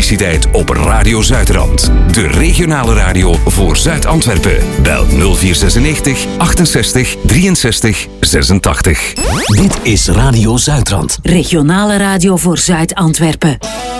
elektriciteit op Radio Zuidrand. De regionale radio voor Zuid-Antwerpen. Bel 0496 68 63 86. Dit is Radio Zuidrand. Regionale radio voor Zuid-Antwerpen.